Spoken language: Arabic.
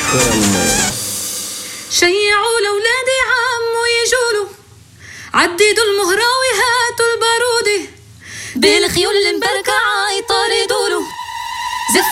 شيعوا لولادي عمو يجولوا عددوا المهراوي هاتوا البارودي بالخيول المبركعة يطاردوا